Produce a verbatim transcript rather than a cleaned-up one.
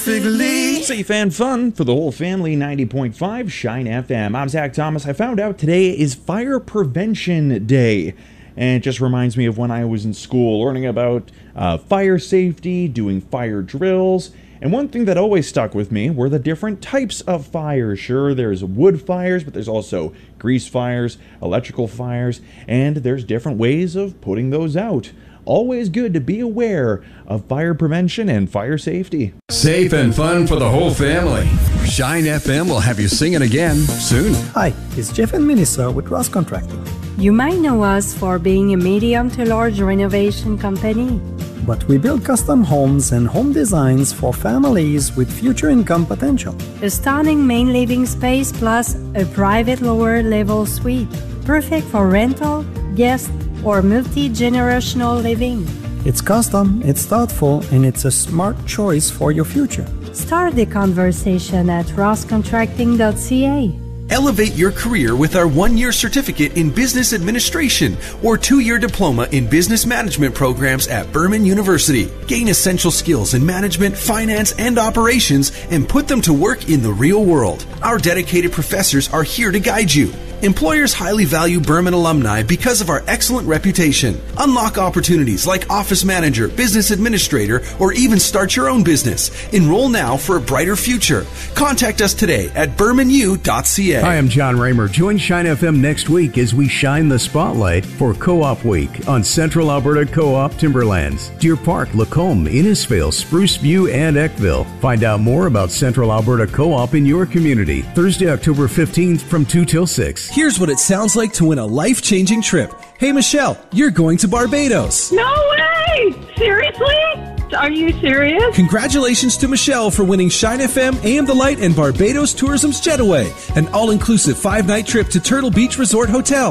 Safe and fun for the whole family, ninety point five Shine F M. I'm Zach Thomas. I found out today is Fire Prevention Day. And it just reminds me of when I was in school, learning about uh, fire safety, doing fire drills. And one thing that always stuck with me were the different types of fires. Sure, there's wood fires, but there's also grease fires, electrical fires, and there's different ways of putting those out. Always good to be aware of fire prevention and fire safety. Safe and fun for the whole family. Shine F M will have you singing again soon. Hi, it's Jeff and Melissa with Ross Contracting. You might know us for being a medium to large renovation company. But we build custom homes and home designs for families with future income potential. A stunning main living space plus a private lower level suite. Perfect for rental, guest, or multi-generational living. It's custom, it's thoughtful, and it's a smart choice for your future. Start the conversation at ross contracting dot c a. Elevate your career with our one-year certificate in business administration or two-year diploma in business management programs at Berman University. Gain essential skills in management, finance, and operations and put them to work in the real world. Our dedicated professors are here to guide you. Employers highly value Berman alumni because of our excellent reputation. Unlock opportunities like office manager, business administrator, or even start your own business. Enroll now for a brighter future. Contact us today at berman u dot c a. Hi, I'm John Raymer. Join Shine F M next week as we shine the spotlight for Co-op Week on Central Alberta Co-op Timberlands, Deer Park, Lacombe, Innisfail, Spruce View, and Eckville. Find out more about Central Alberta Co-op in your community. Thursday, October fifteenth from two till six. Here's what it sounds like to win a life-changing trip. Hey, Michelle, you're going to Barbados. No way! Seriously? Are you serious? Congratulations to Michelle for winning Shine F M, A M The Light, and Barbados Tourism's Jetaway, an all-inclusive five-night trip to Turtle Beach Resort Hotel.